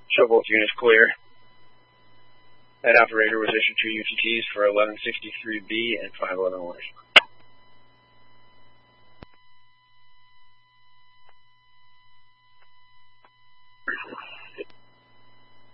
Show both units clear. That operator was issued 2 UTTs for 1163B and 511 West.